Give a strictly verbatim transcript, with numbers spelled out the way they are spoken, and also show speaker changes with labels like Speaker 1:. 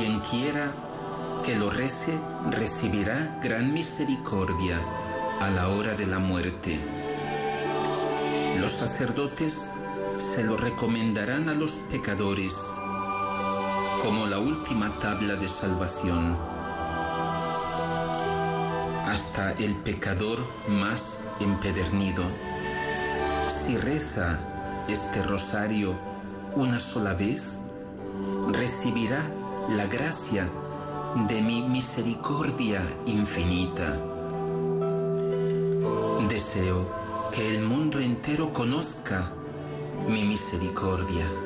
Speaker 1: Quien quiera que lo rece recibirá gran misericordia a la hora de la muerte. Los sacerdotes se lo recomendarán a los pecadores como la última tabla de salvación. Hasta el pecador más empedernido, si reza este rosario una sola vez, recibirá la gracia de mi misericordia infinita. Deseo que el mundo entero conozca mi misericordia.